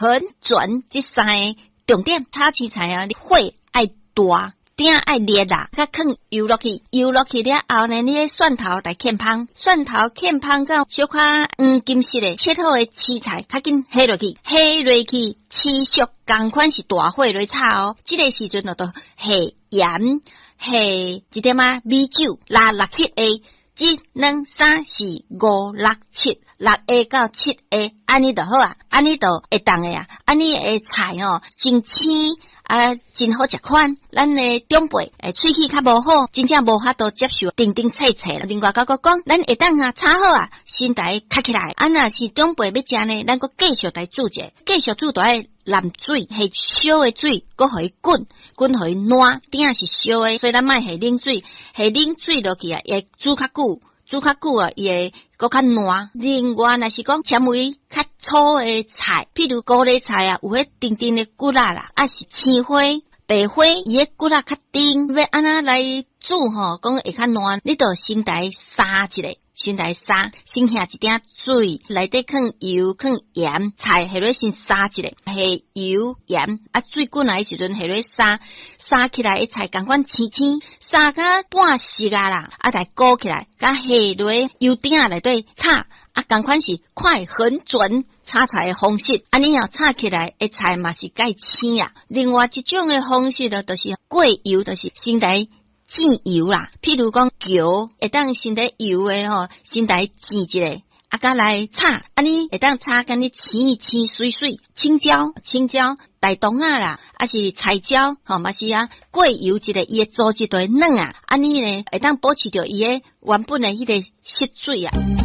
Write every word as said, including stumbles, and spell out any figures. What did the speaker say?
很准，这三个重点炒青菜啊，火爱大。鼎爱热啦，甲放油落去，油落去了后呢，你个蒜头来欠芳，蒜头欠芳到小可黄金色的切好的青菜，较紧下落去，下落去，持续同款是大火来炒哦。这个时阵就都下盐，下一点啊米酒，六六七下，一两三四五六七，六下到七下，安尼就好啊，安尼就会当的啊，安尼的菜哦，真鲜。啊，真好食款，咱的长辈诶，喙齿较无好，真正无法度接受叮叮脆脆啦。另外甲个讲，咱会当啊炒好啊，先来开起来。啊，若是长辈要食呢，咱个继续来煮者，继续煮就爱淋水，下烧的水，搁互伊滚，滚互伊烂，顶啊是烧的，所以咱莫下冷水，下冷水落去啊，会煮较久。煮较久啊，伊会搁较烂。另外，若是讲纤维较粗的菜，譬如高丽菜啊，有迄甜甜的骨仔啦，啊是青花、白花，伊个骨仔较甜，要安那来煮吼，讲会较烂，你着先来杀一个。先来杀，先下一点水，内底放油、放盐，菜下落先杀一个，下油、盐，啊水滚来时阵下落杀，杀起来菜赶快青青，杀到半熟啊啦，啊来勾起来，甲下落油鼎内底炒，啊赶快是快很准炒菜的方式，安尼要炒起来的菜嘛是介青啊。另外一种的方式呢，就是过油，就是先来煎油啦，譬如讲桥会当先在油的吼，先来煎一个，啊，甲来炒，安尼会当炒，甲你青一青水水，青椒、青椒、大冬啊啦，啊是菜椒，吼嘛是啊，过油一个，伊的组织就会软啊，安尼咧会当保持着伊的原本的迄个色水啊。